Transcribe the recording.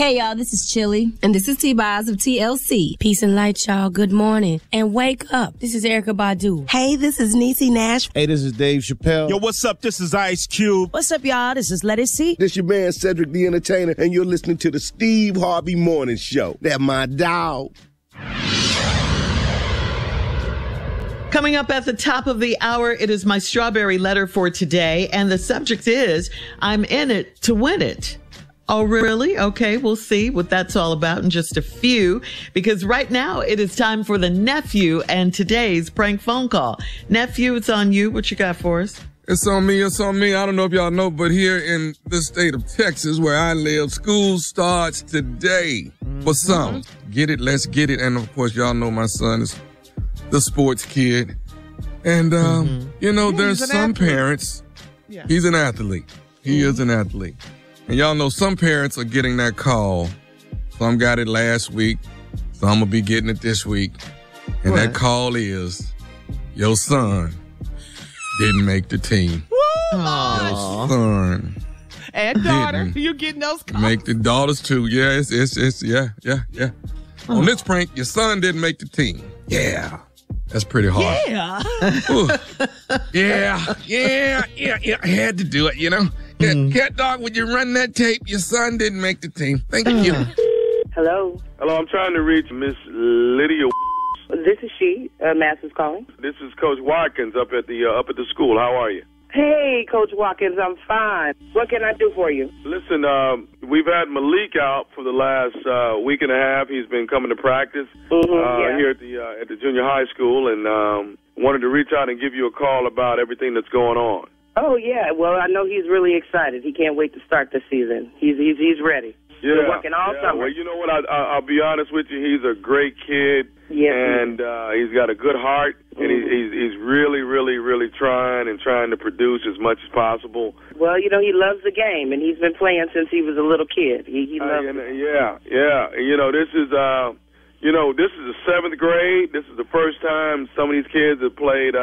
Hey, y'all, this is Chili. And this is T-Boz of TLC. Peace and light, y'all. Good morning. And wake up. This is Erykah Badu. Hey, this is Niecy Nash. Hey, this is Dave Chappelle. Yo, what's up? This is Ice Cube. What's up, y'all? This is Let It See. This your man, Cedric the Entertainer, and you're listening to the Steve Harvey Morning Show. That my dog. Coming up at the top of the hour, it is my strawberry letter for today, and the subject is, I'm in it to win it. Oh, really? Okay, we'll see what that's all about in just a few, because right now it is time for the nephew and today's prank phone call. Nephew, it's on you. What you got for us? It's on me. I don't know if y'all know, but here in the state of Texas where I live, school starts today for some. Get it, let's get it. And of course, y'all know my son is the sports kid. And, there's some parents. Yeah. He's an athlete. He is an athlete. And y'all know some parents are getting that call. Some got it last week. Some will be getting it this week. And that call is, your son didn't make the team. Your son. And daughter, you getting those calls? Make the daughters too. Yeah, it's yeah. On this prank, your son didn't make the team. Yeah. That's pretty hard. Yeah. Yeah. I had to do it, you know. Cat Dog, would you run that tape? Your son didn't make the team. Thank you. Hello. Hello, I'm trying to reach Miss Lydia. This is she. Master's calling. This is Coach Watkins up at the school. How are you? Hey, Coach Watkins, I'm fine. What can I do for you? Listen, we've had Malik out for the last week and a half. He's been coming to practice here at the junior high school, and wanted to reach out and give you a call about everything that's going on. Oh yeah, well I know he's really excited. He can't wait to start the season. He's ready. Yeah, we're working all summer. Well, you know what? I'll be honest with you. He's a great kid. Yes, and he's got a good heart, and he's really, really, really trying to produce as much as possible. Well, you know, he loves the game, and he's been playing since he was a little kid. He loves it. Yeah. This is the 7th grade. This is the first time some of these kids have played